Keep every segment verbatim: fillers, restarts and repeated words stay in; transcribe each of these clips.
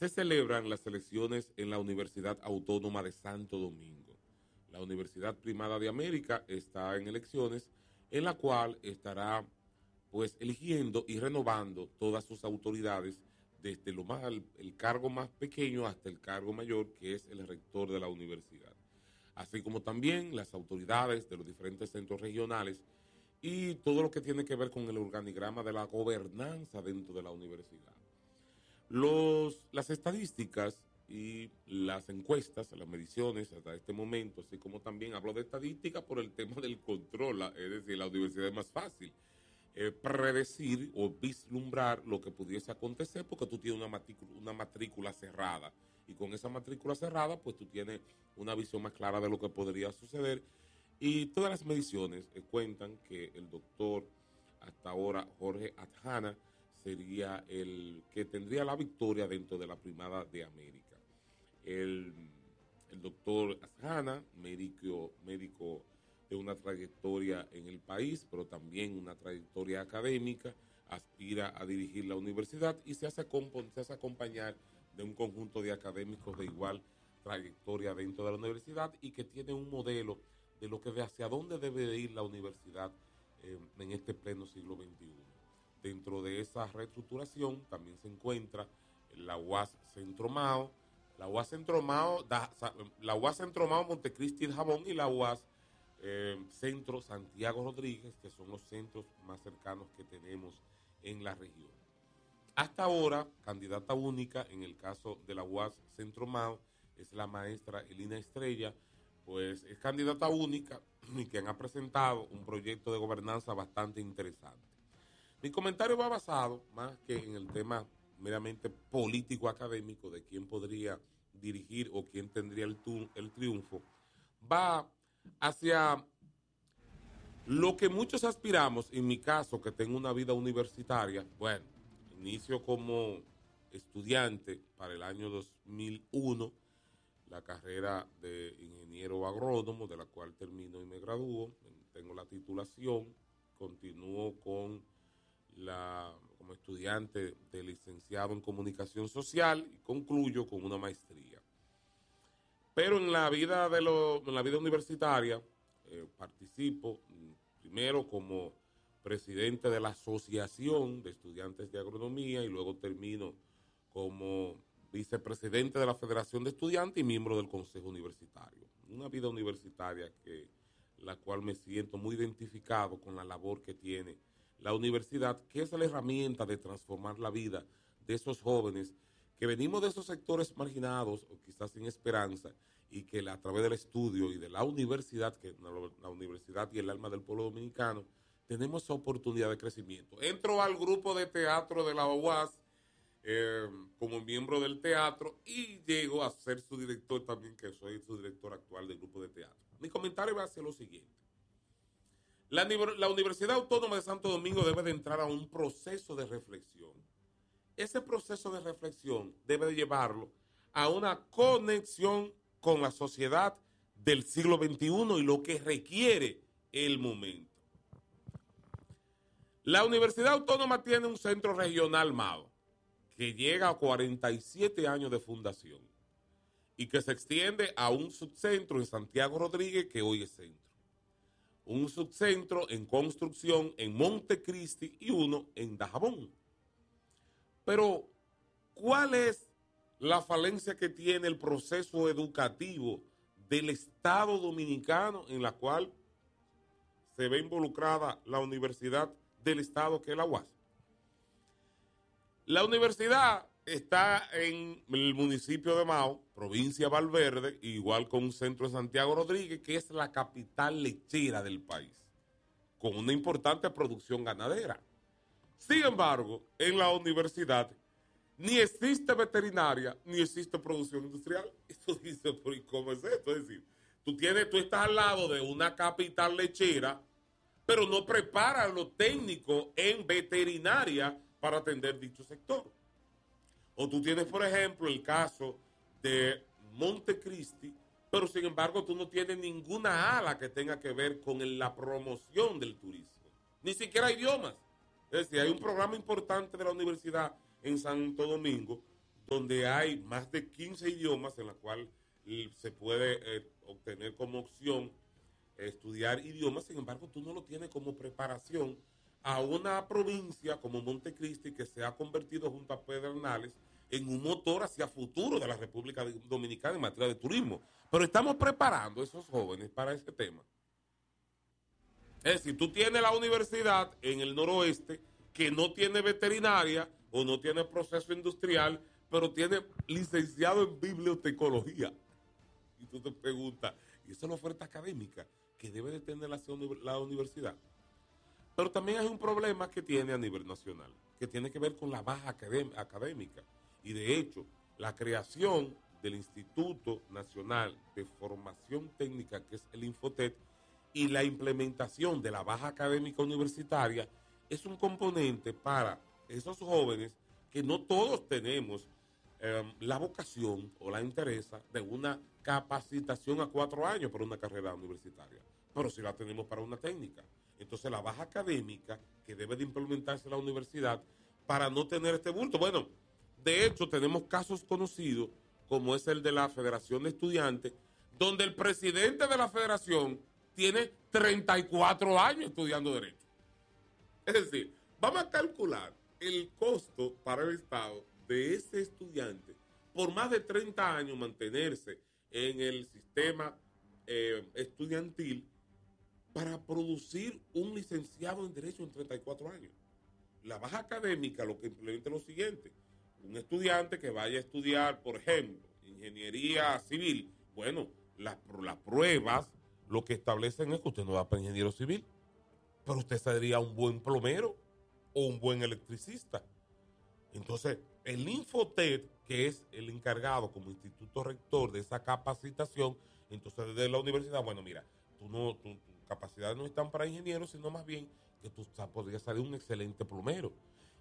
se celebran las elecciones en la Universidad Autónoma de Santo Domingo. La Universidad Primada de América está en elecciones, en la cual estará pues eligiendo y renovando todas sus autoridades, desde lo más, el, el cargo más pequeño hasta el cargo mayor, que es el rector de la universidad, así como también las autoridades de los diferentes centros regionales y todo lo que tiene que ver con el organigrama de la gobernanza dentro de la universidad. Los, las estadísticas y las encuestas, las mediciones hasta este momento, así como también hablo de estadística por el tema del control, es decir, la universidad es más fácil eh, predecir o vislumbrar lo que pudiese acontecer porque tú tienes una matrícula, una matrícula cerrada, y con esa matrícula cerrada pues tú tienes una visión más clara de lo que podría suceder. Y todas las mediciones eh, cuentan que el doctor hasta ahora Jorge Adjana sería el que tendría la victoria dentro de la Primada de América. El, el doctor Adjana, médico, médico de una trayectoria en el país, pero también una trayectoria académica, aspira a dirigir la universidad y se hace, se hace acompañar de un conjunto de académicos de igual trayectoria dentro de la universidad y que tiene un modelo de lo que de hacia dónde debe de ir la universidad eh, en este pleno siglo veintiuno. Dentro de esa reestructuración también se encuentra la U A S Centro Mao, la U A S Centro Mao, la U A S Centro Mao Montecristi el Jabón y la U A S eh, Centro Santiago Rodríguez, que son los centros más cercanos que tenemos en la región. Hasta ahora, candidata única en el caso de la U A S Centro Mao es la maestra Elina Estrella, pues es candidata única y quien ha presentado un proyecto de gobernanza bastante interesante. Mi comentario va basado más que en el tema meramente político académico de quién podría dirigir o quién tendría el, tu, el triunfo, va hacia lo que muchos aspiramos. En mi caso, que tengo una vida universitaria, bueno, inicio como estudiante para el año dos mil uno, la carrera de ingeniero agrónomo, de la cual termino y me gradúo, tengo la titulación, continúo con la, como estudiante de licenciado en comunicación social y concluyo con una maestría. Pero en la vida, de lo, en la vida universitaria eh, participo primero como presidente de la Asociación de Estudiantes de Agronomía y luego termino como vicepresidente de la Federación de Estudiantes y miembro del Consejo Universitario. Una vida universitaria que la cual me siento muy identificado con la labor que tiene la universidad, que es la herramienta de transformar la vida de esos jóvenes que venimos de esos sectores marginados o quizás sin esperanza y que a través del estudio y de la universidad, que la, la universidad y el alma del pueblo dominicano, tenemos esa oportunidad de crecimiento. Entro al grupo de teatro de la U A S eh, como miembro del teatro y llego a ser su director también, que soy su director actual del grupo de teatro. Mi comentario va a ser lo siguiente. La, la Universidad Autónoma de Santo Domingo debe de entrar a un proceso de reflexión. Ese proceso de reflexión debe de llevarlo a una conexión con la sociedad del siglo veintiuno y lo que requiere el momento. La Universidad Autónoma tiene un centro regional Mao que llega a cuarenta y siete años de fundación y que se extiende a un subcentro en Santiago Rodríguez que hoy es centro, un subcentro en construcción en Montecristi y uno en Dajabón. Pero, ¿cuál es la falencia que tiene el proceso educativo del Estado Dominicano en la cual se ve involucrada la Universidad del Estado, que es la U A S? La universidad está en el municipio de Mao, provincia de Valverde, igual con un centro en Santiago Rodríguez, que es la capital lechera del país, con una importante producción ganadera. Sin embargo, en la universidad ni existe veterinaria, ni existe producción industrial. Eso dice, ¿por cómo es esto? Es decir, tú, tienes, tú estás al lado de una capital lechera, pero no preparan lo técnico en veterinaria para atender dicho sector. O tú tienes, por ejemplo, el caso de Montecristi, pero sin embargo tú no tienes ninguna ala que tenga que ver con la promoción del turismo. Ni siquiera idiomas. Es decir, hay un programa importante de la universidad en Santo Domingo donde hay más de quince idiomas en la cual se puede eh, obtener como opción eh, estudiar idiomas. Sin embargo, tú no lo tienes como preparación a una provincia como Montecristi, que se ha convertido junto a Pedernales en un motor hacia futuro de la República Dominicana en materia de turismo. Pero estamos preparando a esos jóvenes para ese tema. Es decir, tú tienes la universidad en el noroeste que no tiene veterinaria o no tiene proceso industrial, pero tiene licenciado en bibliotecología. Y tú te preguntas, ¿y esa es la oferta académica que debe de tener la, la universidad? Pero también hay un problema que tiene a nivel nacional, que tiene que ver con la baja académica. Y de hecho, la creación del Instituto Nacional de Formación Técnica, que es el Infotet, y la implementación de la baja académica universitaria es un componente para esos jóvenes que no todos tenemos eh, la vocación o la interesa de una capacitación a cuatro años para una carrera universitaria, pero sí la tenemos para una técnica. Entonces la baja académica que debe de implementarse en la universidad para no tener este bulto. Bueno, de hecho tenemos casos conocidos como es el de la Federación de Estudiantes, donde el presidente de la federación tiene treinta y cuatro años estudiando Derecho. Es decir, vamos a calcular el costo para el Estado de ese estudiante por más de treinta años mantenerse en el sistema eh, estudiantil para producir un licenciado en Derecho en treinta y cuatro años. La baja académica lo que implementa es lo siguiente: un estudiante que vaya a estudiar, por ejemplo, ingeniería civil, bueno, las, las pruebas lo que establecen es que usted no va para ingeniero civil, pero usted sería un buen plomero o un buen electricista. Entonces, el Infotet, que es el encargado como instituto rector de esa capacitación, entonces desde la universidad, bueno, mira, tú no, tu, tu capacidades no están para ingenieros, sino más bien que tú podrías salir un excelente plomero.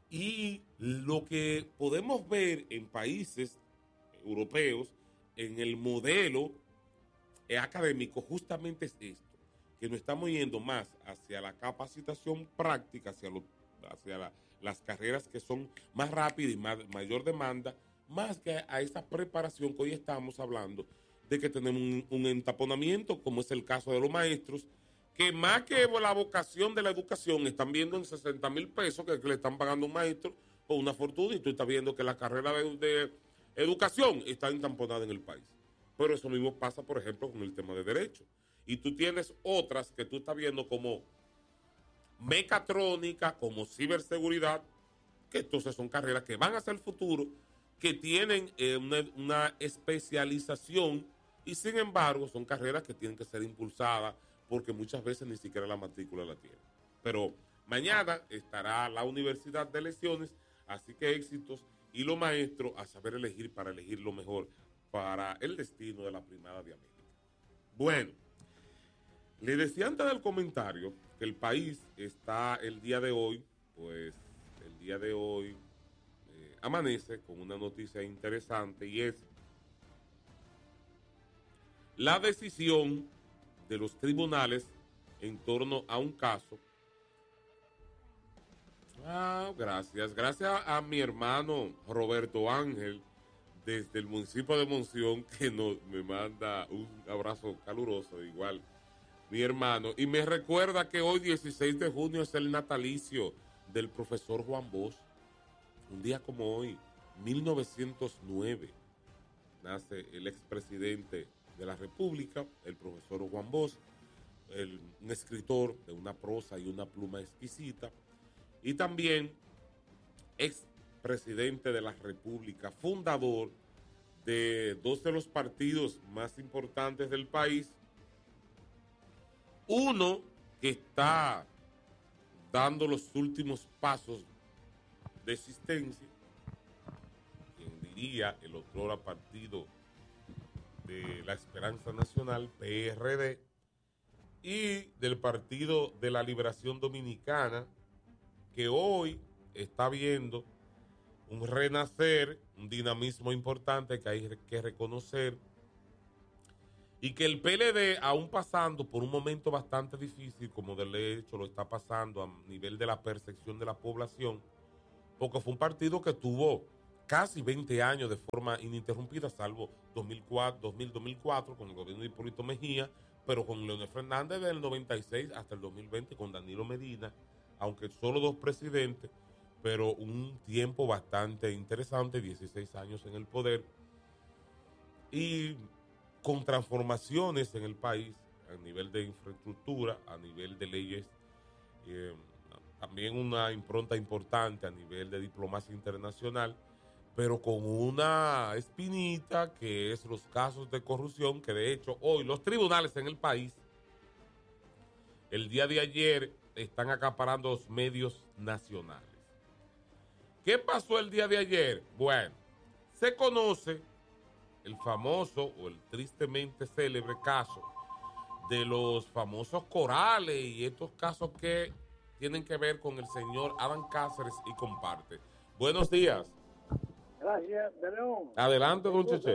Y lo que podemos ver en países europeos, en el modelo académico, justamente es esto, que nos estamos yendo más hacia la capacitación práctica, hacia, lo, hacia la, las carreras que son más rápidas y más, mayor demanda, más que a, a esa preparación que hoy estamos hablando, de que tenemos un, un entaponamiento, como es el caso de los maestros, que más que la vocación de la educación, están viendo en sesenta mil pesos que, que le están pagando a un maestro por una fortuna, y tú estás viendo que la carrera de, de educación está entamponada en el país. Pero eso mismo pasa, por ejemplo, con el tema de derecho. Y tú tienes otras que tú estás viendo como mecatrónica, como ciberseguridad, que entonces son carreras que van hacia el futuro, que tienen eh, una, una especialización, y sin embargo son carreras que tienen que ser impulsadas porque muchas veces ni siquiera la matrícula la tienen. Pero mañana estará la Universidad de Elecciones, así que éxitos, y los maestros a saber elegir para elegir lo mejor para el destino de la Primada de América. Bueno, le decía antes del comentario que el país está el día de hoy, pues el día de hoy eh, amanece con una noticia interesante, y es la decisión de los tribunales en torno a un caso. Ah, gracias, gracias a mi hermano Roberto Ángel, desde el municipio de Monción, que nos, me manda un abrazo caluroso, igual mi hermano, y me recuerda que hoy dieciséis de junio es el natalicio del profesor Juan Bosch. Un día como hoy, mil novecientos nueve, nace el expresidente de la República, el profesor Juan Bosch, el, un escritor de una prosa y una pluma exquisita, y también expresidente de la República, fundador de dos de los partidos más importantes del país, uno que está dando los últimos pasos de existencia, quien diría el otrora partido de la Esperanza Nacional, P R D, y del Partido de la Liberación Dominicana, que hoy está viendo un renacer, un dinamismo importante que hay que reconocer, y que el P L D, aún pasando por un momento bastante difícil, como de hecho lo está pasando a nivel de la percepción de la población, porque fue un partido que tuvo casi veinte años de forma ininterrumpida, salvo dos mil cuatro, dos mil, dos mil cuatro con el gobierno de Hipólito Mejía, pero con Leonel Fernández del noventa y seis hasta el dos mil veinte con Danilo Medina, aunque solo dos presidentes, pero un tiempo bastante interesante, dieciséis años en el poder, y con transformaciones en el país a nivel de infraestructura, a nivel de leyes, eh, también una impronta importante a nivel de diplomacia internacional, pero con una espinita que es los casos de corrupción, que de hecho hoy los tribunales en el país, el día de ayer, están acaparando los medios nacionales. ¿Qué pasó el día de ayer? Bueno, se conoce el famoso o el tristemente célebre caso de los famosos corales y estos casos que tienen que ver con el señor Adán Cáceres y comparte. Buenos días. Gracias, de León. Adelante, don Cheche.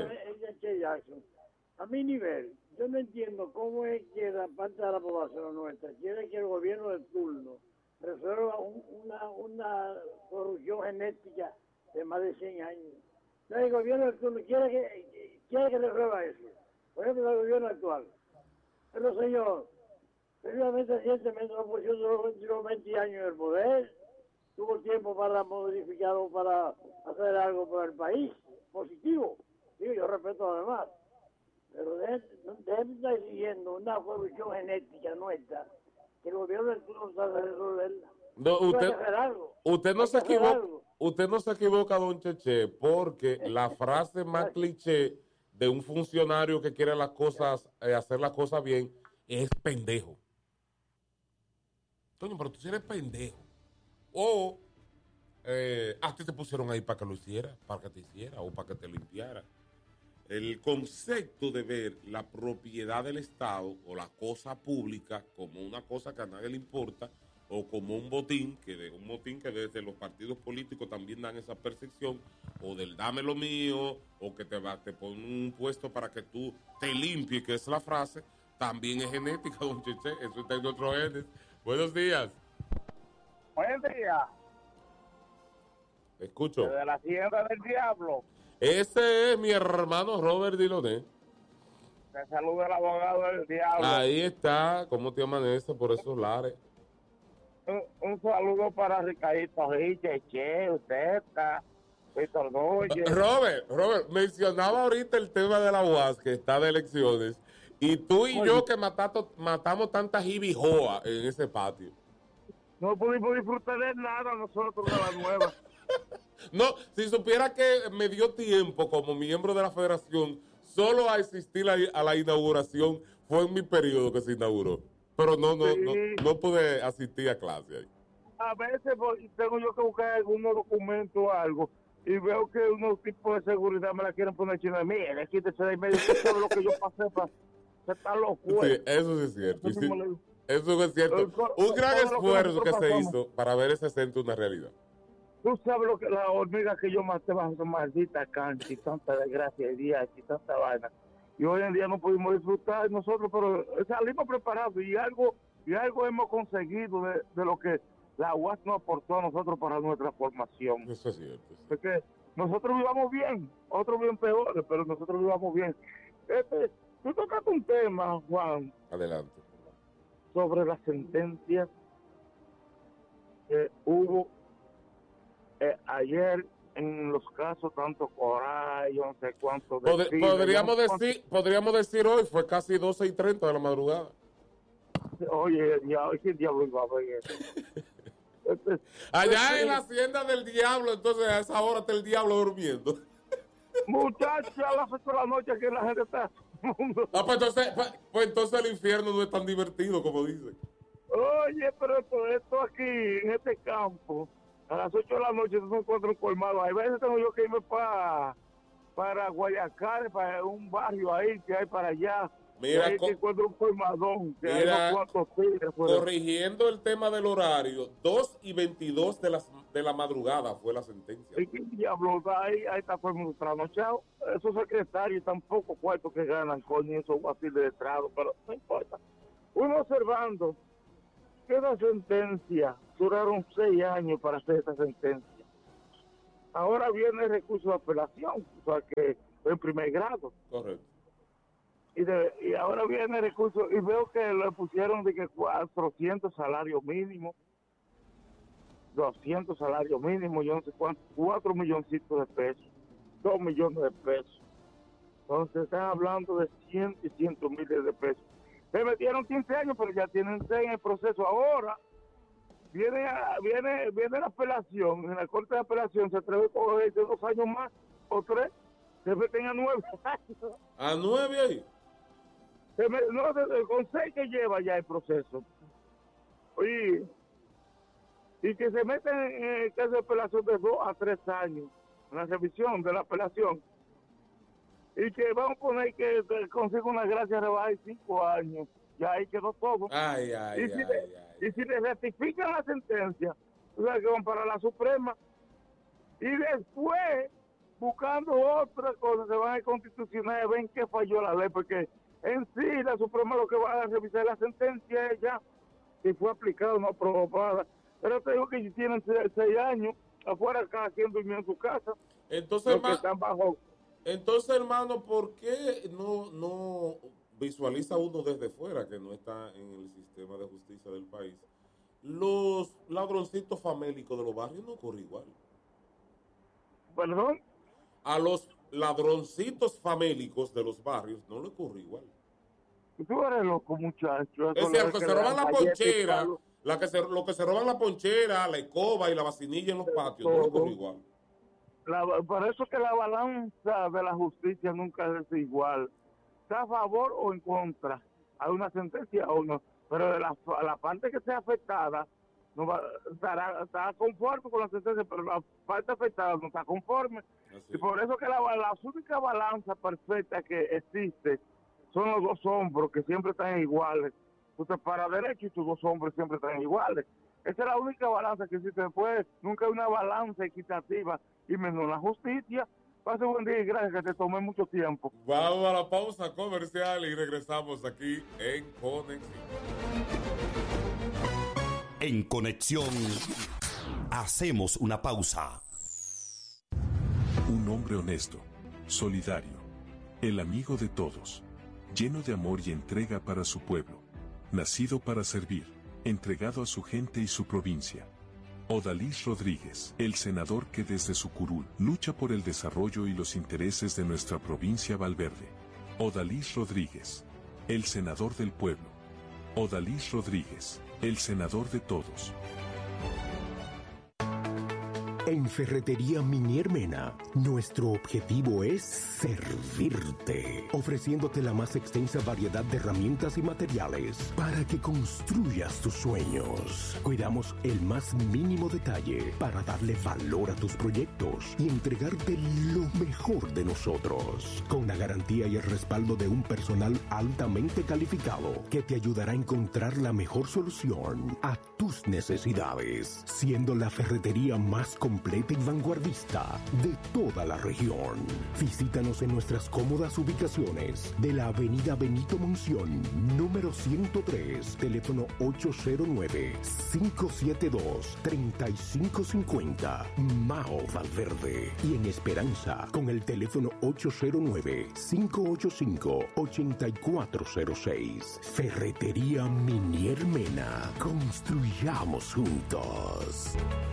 A mi nivel, yo no entiendo cómo es que la parte de la población nuestra quiere que el gobierno de turno resuelva un, una, una corrupción genética de más de cien años. Entonces, el gobierno de turno quiere que, quiere que resuelva eso. Por ejemplo, el gobierno actual. Pero, señor, previamente, recientemente, la oposición duró veinte años en el poder, tuvo tiempo para modificar o para hacer algo por el país, positivo. Digo, yo respeto a los demás. Pero deben de estar exigiendo una corrupción genética nuestra, que el gobierno del turno sabe resolverla. No, usted, usted no se equivoca, usted no se equivoca, don Cheche, porque la frase más cliché de un funcionario que quiere las cosas, eh, hacer las cosas bien, es pendejo. Coño, pero tú sí eres pendejo. O eh, a ti te pusieron ahí para que lo hiciera, para que te hiciera o para que te limpiara. El concepto de ver la propiedad del Estado o la cosa pública como una cosa que a nadie le importa o como un botín, que de un botín que desde los partidos políticos también dan esa percepción, o del dame lo mío, o que te, va, te ponen un puesto para que tú te limpies, que es la frase, también es genética, don Cheche, eso está en otros genes. Buenos días. Buen día. Escucho. Desde la Hacienda del Diablo. Ese es mi hermano Robert Diloné. Te saluda el abogado del diablo. Ahí está, ¿cómo te amanece por esos lares? Un, un saludo para Ricardito Cheche, usted está, Víctor Núñez. Robert, Robert, mencionaba ahorita el tema de la U A S, que está de elecciones, y tú y Oye. yo que matato, matamos tantas jibijoa en ese patio. No pudimos disfrutar de nada nosotros de la nueva. No, si supiera que me dio tiempo como miembro de la federación solo a asistir a, a la inauguración, fue en mi periodo que se inauguró. Pero no, no, sí. no, no pude asistir a clase ahí. A veces tengo yo que buscar algunos documentos o algo y veo que unos tipos de seguridad me la quieren poner chino. Mire, quítese de ahí medio, todo lo que yo pasé para estar loco. Sí, eso sí es cierto. Sí, eso es cierto. Un gran esfuerzo que se hizo para ver ese centro una realidad. Tú sabes lo que la hormiga que yo maté bajo esa maldita cancha y tanta desgracia y día y tanta vaina. Y hoy en día no pudimos disfrutar nosotros, pero salimos preparados y algo y algo hemos conseguido de, de lo que la U A S nos aportó a nosotros para nuestra formación. Eso es cierto. Sí. Porque nosotros vivamos bien, otros bien peores, pero nosotros vivamos bien. Este, tú tocaste un tema, Juan. Adelante. Sobre la sentencia que hubo eh, ayer en los casos tanto Coral, yo no sé cuánto. De Pod Chile, podríamos, no decir, cuánto... podríamos decir hoy, fue casi doce y treinta de la madrugada. Oye, ya, ¿qué diablo iba a ver eso? Entonces, allá en la hacienda del diablo, entonces a esa hora está el diablo durmiendo. Muchachos, a las ocho de la noche que la gente está... ah, pues entonces, pues, pues entonces el infierno no es tan divertido como dicen. Oye, pero esto, esto aquí, en este campo... A las ocho de la noche se encuentra un colmado. A veces tengo yo que irme para para Guayacar, para un barrio ahí que hay para allá. Mira, ahí que encuentro un colmadón. Que mira, hay unos cuantos tigres, corrigiendo el tema del horario, dos y veintidós de la, de la madrugada fue la sentencia. ¿Y qué diablos? Ahí, ahí está todo el mundo trasnochado. Esos secretarios tampoco cuartos que ganan, coño, esos así de estrado, pero no importa. Uno observando que la sentencia duraron seis años para hacer esta sentencia. ahora viene el recurso de apelación, o sea que en primer grado. Correcto. Y, de, y ahora viene el recurso, y veo que le pusieron de que cuatrocientos salarios mínimos, doscientos salarios mínimos, yo no sé cuánto, cuatro milloncitos de pesos, dos millones de pesos. Entonces están hablando de cientos y cientos miles de pesos. Se metieron quince años, pero ya tienen seis en el proceso. Ahora viene viene viene la apelación, en la Corte de Apelación se atreve a coger de dos años más o tres, se meten a nueve años. ¿A nueve ahí? Se me, no, con seis que lleva ya el proceso. Oye, y que se meten en el caso de apelación de dos a tres años, en la revisión de la apelación. Y que vamos a poner que consiga una gracia rebaja de cinco años. Ya ahí quedó todo. Ay, ay, y, si ay, le, ay. y si le rectifican la sentencia, o sea, que van para la Suprema. Y después, buscando otra cosa, se van a constitucional y ven que falló la ley, porque en sí la Suprema lo que va a revisar la sentencia es ya si fue aplicada o no aprobada. Pero te digo que si tienen seis, seis años, afuera cada quien durmió en su casa. Entonces, que están bajo. Entonces, hermano, ¿por qué no, no visualiza uno desde fuera, que no está en el sistema de justicia del país? Los ladroncitos famélicos de los barrios no ocurre igual. ¿Perdón? A los ladroncitos famélicos de los barrios no le ocurre igual. Tú eres loco, muchacho. Es cierto, que se roban la ponchera, la que se, lo que se roban la ponchera, la escoba y la vacinilla en los patios, no le ocurre igual. La, por eso que la balanza de la justicia nunca es igual. ¿Está a favor o en contra? Hay una sentencia o no. Pero de la, la parte que sea afectada no va, estará, estará conforme con la sentencia, pero la parte afectada no está conforme. Así. Y por eso que la, la única balanza perfecta que existe son los dos hombros, que siempre están iguales. Tú te paras derecho y tus dos hombros siempre están iguales. Esa es la única balanza que existe. Después, nunca hay una balanza equitativa, y menos la justicia. Pase buen día y gracias, que te tomé mucho tiempo. Vamos a la pausa comercial y regresamos aquí en Conexión. En Conexión, hacemos una pausa. Un hombre honesto, solidario, el amigo de todos, lleno de amor y entrega para su pueblo, nacido para servir, entregado a su gente y su provincia. Odalis Rodríguez, el senador que desde su curul lucha por el desarrollo y los intereses de nuestra provincia Valverde. Odalis Rodríguez, el senador del pueblo. Odalis Rodríguez, el senador de todos. En Ferretería Minier Mena, nuestro objetivo es servirte, ofreciéndote la más extensa variedad de herramientas y materiales para que construyas tus sueños. Cuidamos el más mínimo detalle para darle valor a tus proyectos y entregarte lo mejor de nosotros, con la garantía y el respaldo de un personal altamente calificado que te ayudará a encontrar la mejor solución a tus necesidades, siendo la ferretería más completa completa y vanguardista de toda la región. Visítanos en nuestras cómodas ubicaciones de la avenida Benito Monción, número ciento tres, teléfono ocho cero nueve, cinco siete dos, tres cinco cinco cero, Mao Valverde. Y en Esperanza, con el teléfono ocho cero nueve, cinco ocho cinco, ocho cuatro cero seis. Ferretería Minier Mena. Construyamos juntos.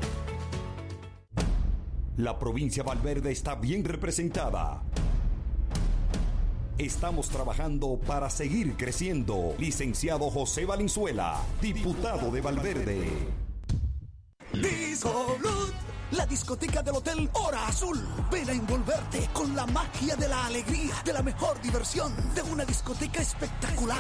La provincia Valverde está bien representada. Estamos trabajando para seguir creciendo. Licenciado José Valenzuela, diputado de Valverde. Disco Blood, la discoteca del Hotel Hora Azul. Ven a envolverte con la magia de la alegría, de la mejor diversión, de una discoteca espectacular.